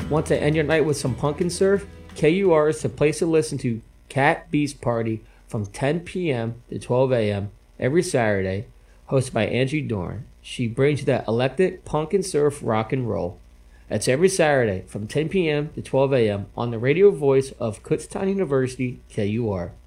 Want to end your night with some pumpkin surf? KUR is the place to listen to Cat Beast Party from 10 p.m. to 12 a.m. every Saturday, hosted by Angie Dorn. She brings you that electric pumpkin surf rock and roll. That's every Saturday from 10 p.m. to 12 a.m. on the radio voice of Kutztown University, KUR.